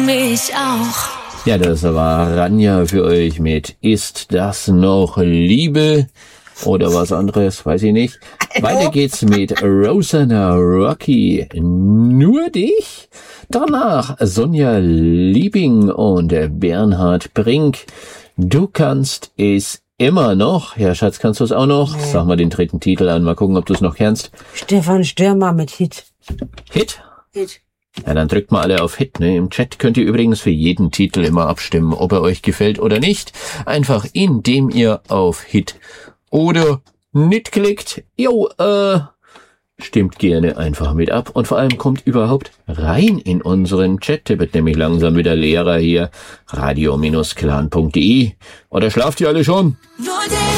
mich auch. Ja, das war Ranja für euch mit Ist das noch Liebe? Oder was anderes, weiß ich nicht. Weiter geht's mit Rosanna Rocky, Nur dich. Danach Sonja Liebing und Bernhard Brink, Du kannst es immer noch. Ja, Schatz, kannst du es auch noch? Nee. Sag mal den dritten Titel an, mal gucken, ob du es noch kennst. Stefan Stürmer mit Hit. Hit? Ja, dann drückt mal alle auf Hit, ne? Im Chat könnt ihr übrigens für jeden Titel immer abstimmen, ob er euch gefällt oder nicht. Einfach indem ihr auf Hit oder nicht klickt. Stimmt gerne einfach mit ab und vor allem kommt überhaupt rein in unseren Chat. Der wird nämlich langsam wieder leerer hier. radio-clan.de. Oder schlaft ihr alle schon?